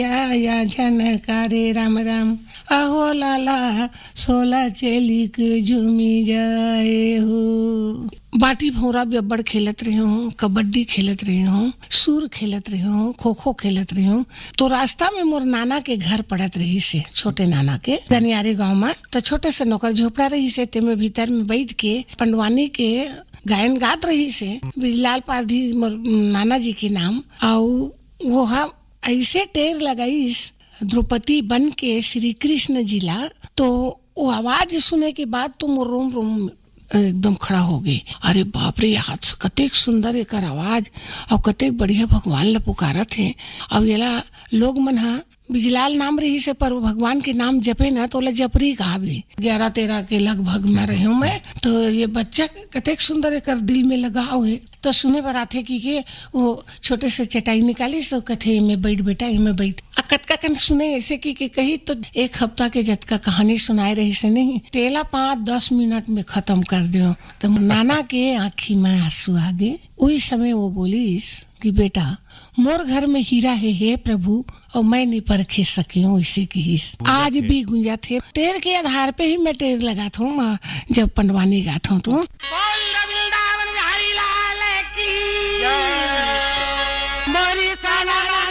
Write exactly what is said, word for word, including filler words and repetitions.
या या झनकारे राम राम, अहो लाला सोला चेली के झूमी जाए हो। बाटी भौरा भी अब्बड़ खेलत रही हूँ, कबड्डी खेलत रही हूँ, सूर खेलत रही हूँ, खो खो खेलत रही हूँ। तो रास्ता में मोर नाना के घर पड़त रही से, छोटे नाना के गनियारी गांव में। तो छोटे से नौकर झोपड़ा रही से, ते में भीतर में बैठ के पंडवानी के गायन गात रही से, बिजलाल पारधी मोर नाना जी के नाम। और वो हम ऐसे टेर लगाईस द्रौपदी बन के श्री कृष्ण जिला। तो वो आवाज सुने के बाद तो मोर रोम रोम एकदम खड़ा हो गई। अरे बाप रे, आज कतेक सुंदर एकर आवाज और कतेक बढ़िया भगवान ला पुकारत है। अब येला लोग मन हा बिजलाल नाम रही से, पर भगवान के नाम जपे ना तो ला जपरी कहा भी। ग्यारह तेरह के लगभग में रही हूँ मैं। तो ये बच्चा कतेक सुंदर एकर दिल में लगाव है। तो सुने बर आथे कि के वो छोटे से चटाई निकाली तो कथे में बैठ बेटा, इमे बैठ। आ कतका कन सुने ऐसे की के कही तो एक हफ्ता के जतका कहानी सुनाए रही से नहीं, तेला पाँच दस मिनट में खत्म कर दो। तो नाना के आँखी में आंसू आ गए। उसी समय वो बोलीस कि बेटा मोर घर में हीरा है, हे प्रभु, और मैं नहीं परखे सकी हूँ इसी की। आज भी गुंजा थे टेर के आधार पे ही मैं टेर लगाता हूँ जब पंडवानी गाता हूँ तो।